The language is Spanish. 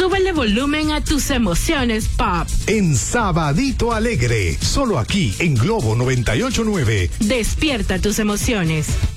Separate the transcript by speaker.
Speaker 1: Súbele volumen a tus emociones pop.
Speaker 2: En Sabadito Alegre, solo aquí en Globo 98.9.
Speaker 1: Despierta tus emociones.